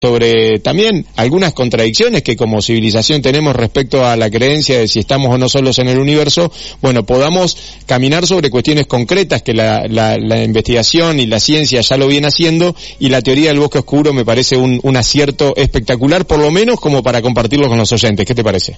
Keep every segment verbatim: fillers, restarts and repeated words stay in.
sobre también algunas contradicciones que como civilización tenemos respecto a la creencia de si estamos o no solos en el universo, bueno, podamos caminar sobre cuestiones concretas que la, la, la investigación y la ciencia ya lo viene haciendo, y la teoría del bosque oscuro me parece un, un acierto espectacular, por lo menos como para compartirlo con los oyentes. ¿Qué te parece?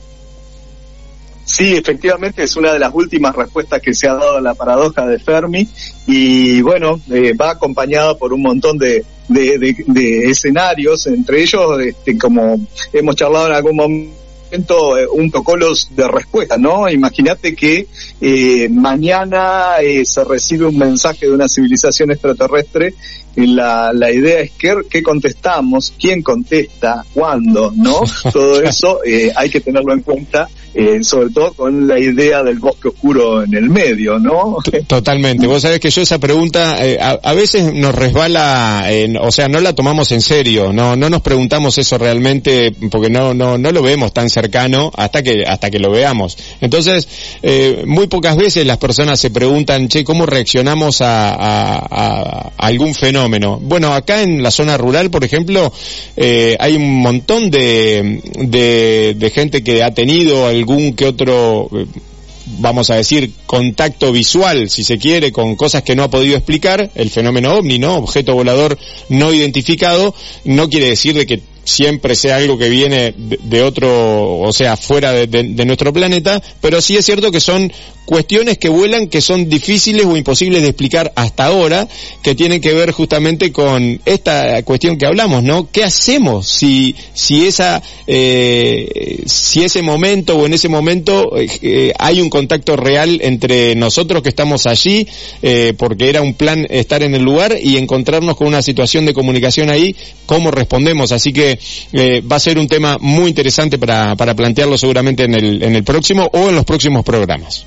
Sí, efectivamente es una de las últimas respuestas que se ha dado a la paradoja de Fermi, y bueno, eh, va acompañada por un montón de, de, de, de escenarios, entre ellos, este, como hemos charlado en algún momento, eh, un protocolo de respuesta, ¿no? Imagínate que eh, mañana eh, se recibe un mensaje de una civilización extraterrestre. La, la idea es que, que contestamos, quién contesta, cuándo, ¿no? Todo eso eh, hay que tenerlo en cuenta, eh, sobre todo con la idea del bosque oscuro en el medio, ¿no? Totalmente. Vos sabés que yo esa pregunta eh, a, a veces nos resbala, eh, o sea, no la tomamos en serio, no no nos preguntamos eso realmente porque no no no lo vemos tan cercano hasta que hasta que lo veamos. Entonces, eh, muy pocas veces las personas se preguntan, che, ¿cómo reaccionamos a, a, a, a algún fenómeno? Bueno, acá en la zona rural, por ejemplo, eh, hay un montón de, de, de gente que ha tenido algún que otro, eh, vamos a decir, contacto visual, si se quiere, con cosas que no ha podido explicar. El fenómeno ovni, ¿no? Objeto volador no identificado, no quiere decir de que siempre sea algo que viene de, de otro, o sea, fuera de, de, de nuestro planeta, pero sí es cierto que son cuestiones que vuelan que son difíciles o imposibles de explicar hasta ahora, que tienen que ver justamente con esta cuestión que hablamos, ¿no? ¿Qué hacemos si si esa eh, si ese momento o en ese momento eh, hay un contacto real entre nosotros que estamos allí, eh, porque era un plan estar en el lugar y encontrarnos con una situación de comunicación ahí? ¿Cómo respondemos? Así que eh, va a ser un tema muy interesante para para plantearlo seguramente en el en el próximo o en los próximos programas.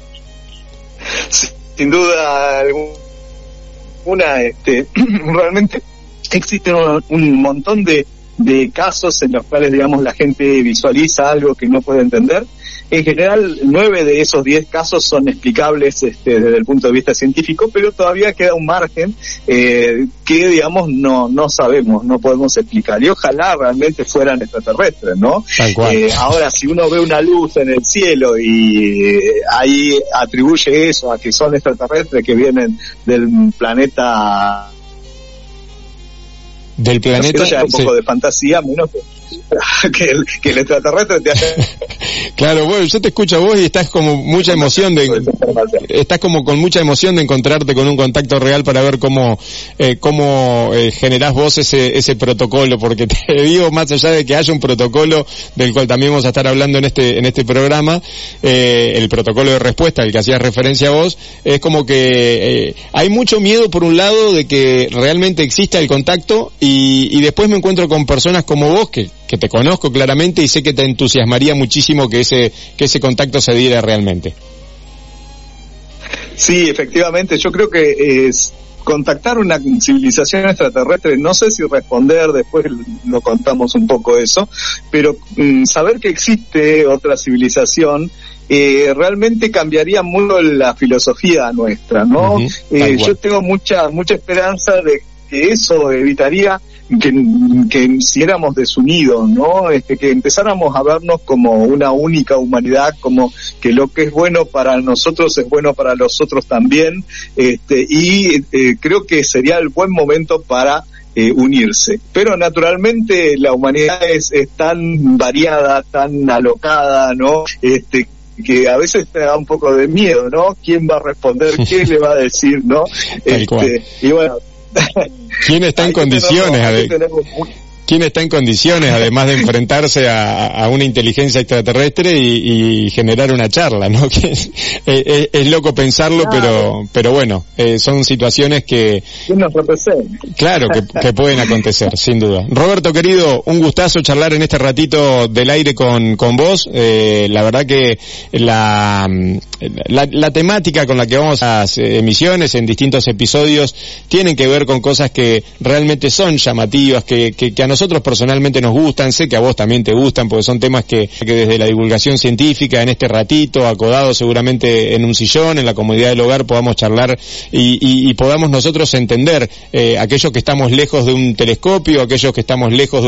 Sin duda alguna, este, realmente existen un, un montón de, de casos en los cuales, digamos, la gente visualiza algo que no puede entender. En general, nueve de esos diez casos son explicables este, desde el punto de vista científico, pero todavía queda un margen eh, que, digamos, no no sabemos, no podemos explicar. Y ojalá realmente fueran extraterrestres, ¿no? Tal cual. Eh, ahora, si uno ve una luz en el cielo y eh, ahí atribuye eso a que son extraterrestres que vienen del planeta... Del planeta... Eso ya es un poco sí. de fantasía, menos que... que el, que el extraterrestre te hace... Claro, bueno, yo te escucho a vos y estás como mucha emoción de, estás como con mucha emoción de encontrarte con un contacto real para ver cómo, eh, cómo eh, generás vos ese, ese protocolo, porque te digo, más allá de que haya un protocolo del cual también vamos a estar hablando en este, en este programa, eh, el protocolo de respuesta al que hacías referencia a vos, es como que eh, hay mucho miedo por un lado de que realmente exista el contacto y, y después me encuentro con personas como vos que que te conozco claramente y sé que te entusiasmaría muchísimo que ese que ese contacto se diera realmente. Sí, efectivamente, yo creo que es contactar una civilización extraterrestre, no sé si responder, después lo contamos un poco eso, pero mm, saber que existe otra civilización eh, realmente cambiaría mucho la filosofía nuestra, ¿no? Uh-huh, eh, yo tengo mucha mucha esperanza de que eso evitaría que, que hiciéramos desunidos, ¿no? Este, que empezáramos a vernos como una única humanidad, como que lo que es bueno para nosotros es bueno para los otros también, este, y eh, creo que sería el buen momento para eh, unirse. Pero naturalmente la humanidad es, es tan variada, tan alocada, ¿no? Este, que a veces te da un poco de miedo, ¿no? ¿Quién va a responder? ¿Qué le va a decir, no? Este, y bueno, ¿quién está en condiciones? A ver, ¿quién está en condiciones, además de enfrentarse a, a una inteligencia extraterrestre y, y generar una charla, ¿no? Que es, es, es loco pensarlo, claro. pero pero bueno, eh, son situaciones que... ¿Quién nos representa? Claro, que, que pueden acontecer, sin duda. Roberto, querido, un gustazo charlar en este ratito del aire con, con vos. Eh, la verdad que la, la, la temática con la que vamos a las emisiones en distintos episodios tienen que ver con cosas que realmente son llamativas, que, que, que a nosotros nosotros personalmente nos gustan, sé que a vos también te gustan, porque son temas que, que desde la divulgación científica, en este ratito, acodado seguramente en un sillón, en la comodidad del hogar, podamos charlar y, y, y podamos nosotros entender, eh, aquellos que estamos lejos de un telescopio, aquellos que estamos lejos de